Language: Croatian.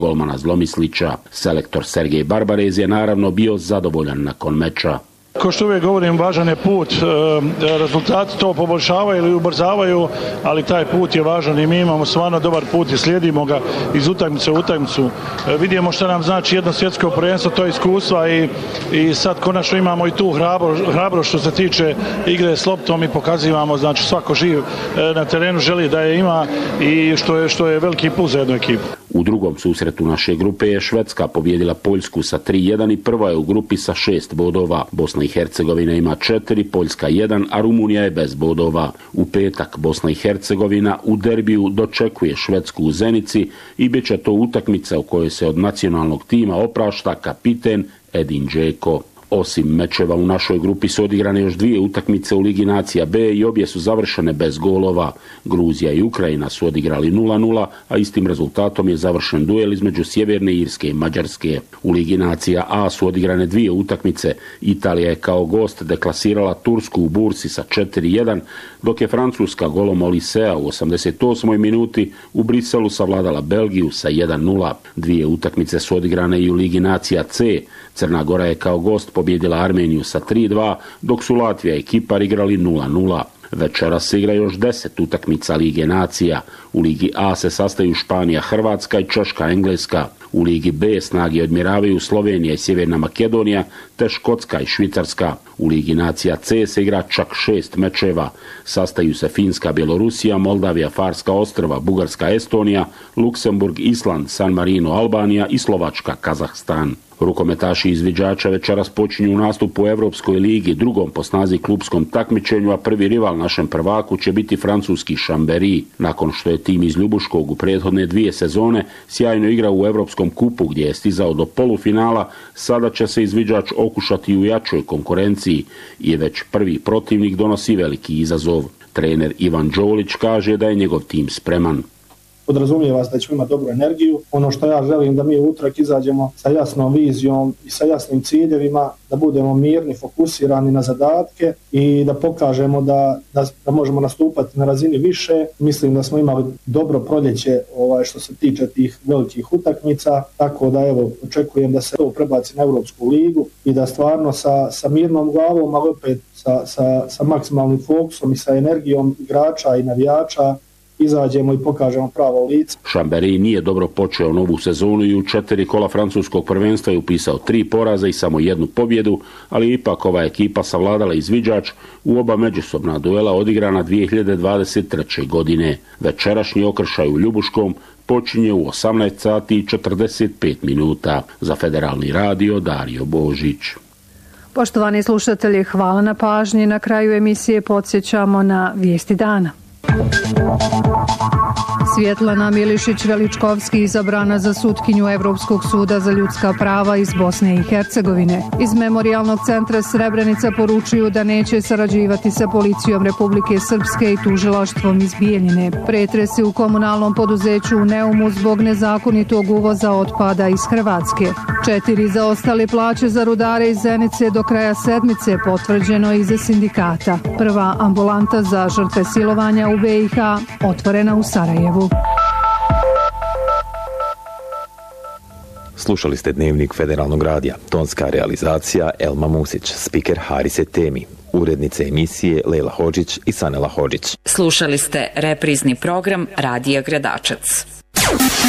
golmana Zlomislića. Selektor Sergej Barbarez je naravno bio zadovoljan nakon meča. Ko što uvijek govorim, važan je put, rezultati to poboljšavaju ili ubrzavaju, ali taj put je važan i mi imamo stvarno dobar put i slijedimo ga iz utakmice u utakmicu. Vidimo što nam znači jedno svjetsko prvenstvo, to je iskustva i sad konačno imamo i tu hrabrost što se tiče igre s loptom i pokazivamo, znači svako živ na terenu želi da je ima i što je veliki plus za jednu ekipu. U drugom susretu naše grupe je Švedska pobijedila Poljsku sa 3-1 i prva je u grupi sa 6 bodova. Bosna i Hercegovina ima 4, Poljska 1, a Rumunija je bez bodova. U petak Bosna i Hercegovina u derbiju dočekuje Švedsku u Zenici i bit će to utakmica u kojoj se od nacionalnog tima oprašta kapiten Edin Džeko. Osim mečeva u našoj grupi su odigrane još 2 utakmice u Ligi nacija B i obje su završene bez golova. Gruzija i Ukrajina su odigrali 0-0, a istim rezultatom je završen duel između Sjeverne Irske i Mađarske. U Ligi nacija A su odigrane 2 utakmice. Italija je kao gost deklasirala Tursku u Bursi sa 4-1, dok je Francuska golom Olisea u 88. minuti u Briselu savladala Belgiju sa 1-0. 2 utakmice su odigrane i u Ligi nacija C. Crna Gora je kao gost pobjedila Armeniju sa 3-2, dok su Latvija i Kipar igrali 0-0. Večeras se igra još 10 utakmica Lige nacija. U Ligi A se sastaju Španija, Hrvatska i Češka, Engleska. U Ligi B snage odmjeravaju Slovenija i Sjeverna Makedonija, te Škotska i Švicarska. U Ligi nacija C se igra čak 6 mečeva. Sastaju se Finska, Bjelorusija, Moldavija, Farska ostrva, Bugarska, Estonija, Luksemburg, Island, San Marino, Albanija i Slovačka, Kazahstan. Rukometaši izviđača večeras počinju nastup u Evropskoj ligi, drugom po snazi klupskom takmičenju, a prvi rival našem prvaku će biti francuski Chambéry. Nakon što je tim iz Ljubuškog u prethodne 2 sezone sjajno igrao u Evropskom kupu gdje je stizao do polufinala, sada će se izviđač okušati u jačoj konkurenciji i već prvi protivnik donosi veliki izazov. Trener Ivan Đolić kaže da je njegov tim spreman. Podrazumijeva se da ćemo imati dobru energiju. Ono što ja želim da mi u utorak izađemo sa jasnom vizijom i sa jasnim ciljevima, da budemo mirni, fokusirani na zadatke i da pokažemo da možemo nastupati na razini više. Mislim da smo imali dobro proljeće što se tiče tih velikih utakmica, tako da očekujem da se to prebaci na Europsku ligu i da stvarno sa mirnom glavom, ali opet sa maksimalnim fokusom i sa energijom igrača i navijača izađemo i pokažemo pravo lice. Chambéry nije dobro počeo novu sezonu i u 4 kola francuskog prvenstva je upisao 3 poraza i samo 1 pobjedu, ali ipak ova ekipa savladala izviđač u oba međusobna duela odigrana 2023. godine. Večerašnji okršaj u Ljubuškom počinje u 18 sati i 45 minuta. Za Federalni radio Dario Božić. Poštovani slušatelji, hvala na pažnji. Na kraju emisije podsjećamo na vijesti dana. Svjetlana Milišić-Veličkovski izabrana za sutkinju Evropskog suda za ljudska prava iz Bosne i Hercegovine. Iz Memorijalnog centra Srebrenica poručuju da neće sarađivati sa policijom Republike Srpske i tužilaštvom iz Bijeljine. Pretresi u komunalnom poduzeću u Neumu zbog nezakonitog uvoza otpada iz Hrvatske. 4 zaostale plaće za rudare iz Zenice do kraja sedmice potvrđeno iz sindikata. Prva ambulanta za žrtve silovanja u BiH otvorena u Sarajevu. Slušali ste Dnevnik Federalnog radija. Tonska realizacija Elma Musić, spiker Harise Temi, urednice emisije Lejla Hodžić i Sanela Hodžić. Slušali ste reprizni program Radija Gradačac.